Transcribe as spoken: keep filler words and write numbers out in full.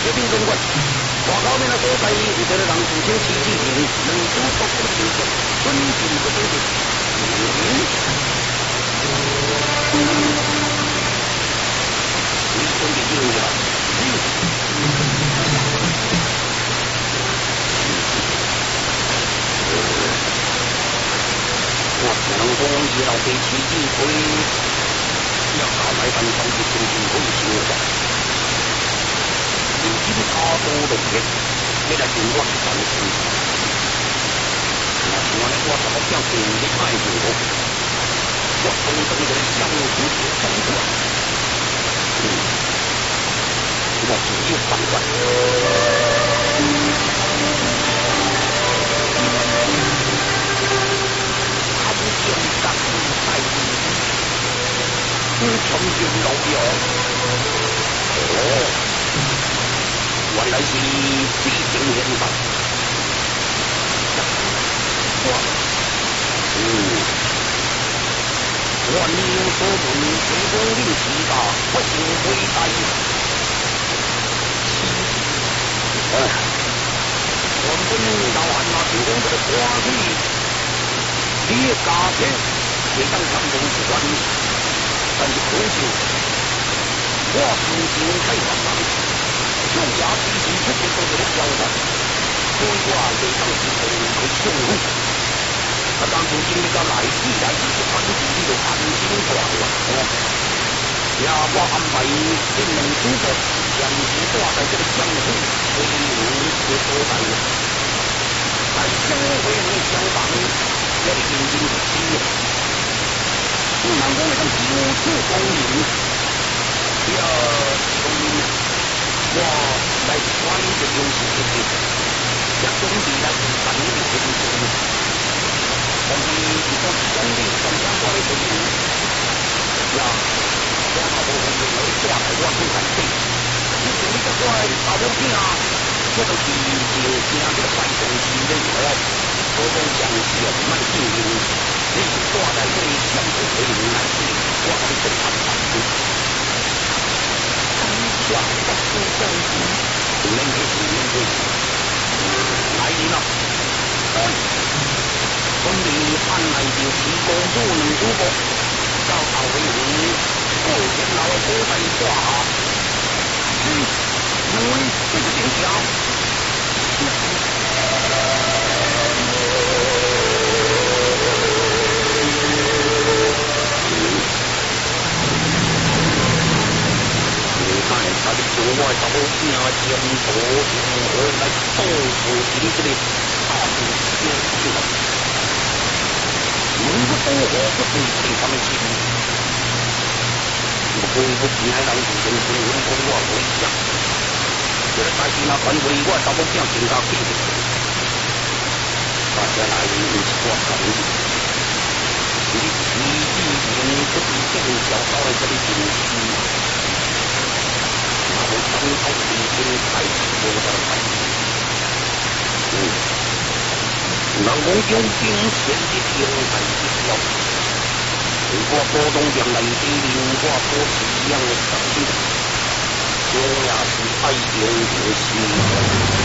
兵总管，大高面的所在，为了让事情起进行，能主动的情况，遵循不遵循？嗯，你准备进入了？嗯。我只能说，一老被起进推，要打来反方的进行会情况。如今他多动员，为了尽快完成。那我的我怎么讲给你爱情后，我从这个相互的生活，嗯，我只有反观。他不见上在地，不成军老表。哦。原来是地形现象。我，嗯，我你有所闻，水中令其大，不幸为大。哎，我们到俺那进攻这个花水，你家去也当上东之官，但是可惜，我曾经开发上。就家必须出去做这个交换，所以我对当时很很凶狠。他当初经历个来地来就是安地里头安心挂了，哦，呀，我安排令人主角将其挂在这个江湖为如此所在，在相会和相帮，这里已经是七月，不能我们九处风云，呀，风云。我来穿着游戏的地方，也总是来自三年的工作。但是如果是兄弟想相关的事情，呀，我那部分就会挂在我身上去。你说你这块大毛病啊，我都已经听这个快东西的了，我都详细的慢进行。你挂在这里相对为难处，我还是很反对。下的是正经，不能给主人对。来人了，哎，兄弟，俺来就提供不能主播，早早为你过天老婆在挂下。是，因为这个电条。他的国外大部分啊，将多用我来报复你这里大部先进了。如果多我不对对他们行，我功夫平还让主人跟我跟我不一样。这个大金那团队我大部分警察批评，大家来一起过考虑。你你一年不比更小到了这里进去。我当初已经开始我的反应，嗯，那我用兵前的天才之标，如果波动将来的灵活多奇样的表现，我也是爱用用心。